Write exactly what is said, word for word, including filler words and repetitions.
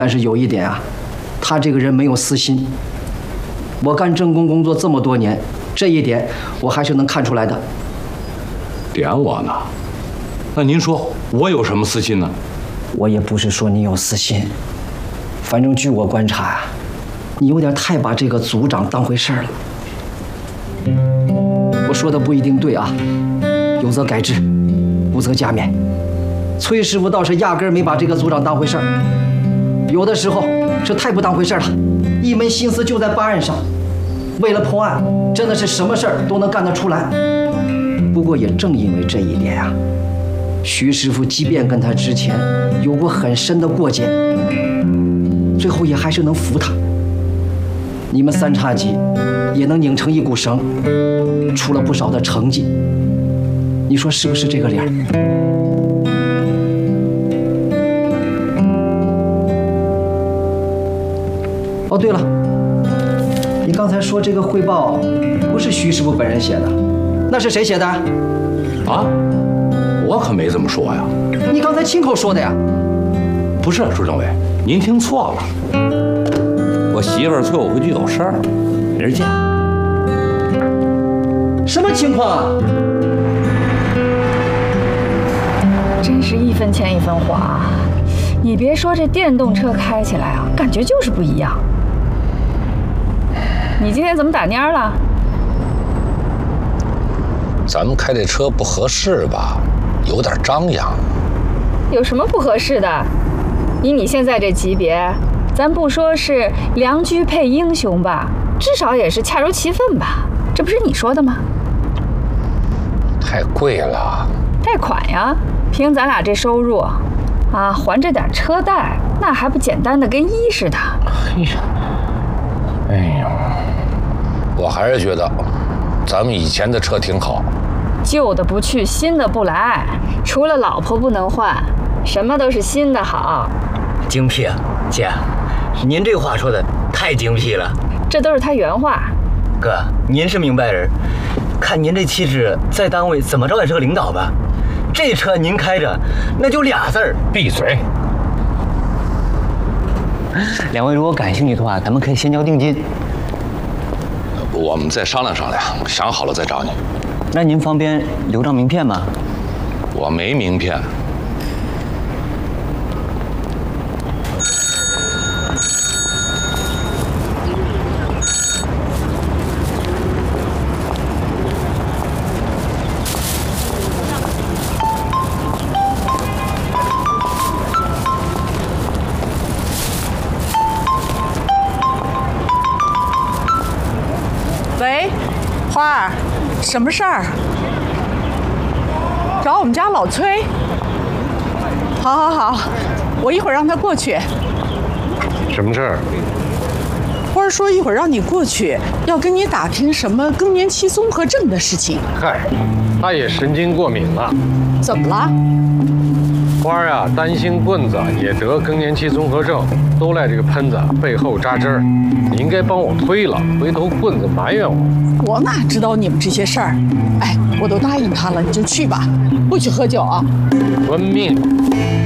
但是有一点啊，他这个人没有私心。我干政工工作这么多年，这一点我还是能看出来的。 点我呢？那您说我有什么私心呢？ 我也不是说你有私心，反正据我观察啊，你有点太把这个组长当回事儿了。我说的不一定对啊，有则改之，无则加勉。崔师傅倒是压根儿没把这个组长当回事儿，有的时候是太不当回事了，一门心思就在办案上，为了破案，真的是什么事儿都能干得出来。不过也正因为这一点啊，徐师傅即便跟他之前有过很深的过节，最后也还是能服他。你们三叉戟也能拧成一股绳，出了不少的成绩。你说是不是这个理儿？哦，对了，你刚才说这个汇报不是徐师傅本人写的，那是谁写的？ 啊，我可没这么说呀。 你刚才亲口说的呀。 不是，朱政委，您听错了。我媳妇儿催我回去有事儿，明儿见。 什么情况啊？ 真是一分钱一分货啊！你别说，这电动车开起来啊，感觉就是不一样。你今天怎么打蔫了？ 咱们开这车不合适吧？有点张扬。 有什么不合适的？以你现在这级别，咱不说是良驹配英雄吧，至少也是恰如其分吧？这不是你说的吗？ 太贵了。 贷款呀，凭咱俩这收入，啊，还这点车贷，那还不简单的跟一似的。 哎呀，哎呀，我还是觉得咱们以前的车挺好。 旧的不去，新的不来，除了老婆不能换，什么都是新的好。 精辟啊，姐，您这话说的太精辟了。 这都是他原话。 哥，您是明白人，看您这气质，在单位怎么着也是个领导吧？这车您开着，那就俩字儿： 闭嘴。 两位如果感兴趣的话，咱们可以先交定金。 我们再商量商量，想好了再找你。 那您方便留张名片吗？ 我没名片。 喂，花儿，什么事儿？找我们家老崔。好，好，好，我一会儿让他过去。 什么事儿？ 花儿说一会儿让你过去，要跟你打听什么更年期综合症的事情。 嗨，他也神经过敏了。 怎么了？ 花儿啊，担心棍子也得更年期综合症，都赖这个喷子背后扎针儿。你应该帮我推了，回头棍子埋怨我。 我哪知道你们这些事儿？哎，我都答应他了，你就去吧，不许喝酒啊。 遵命。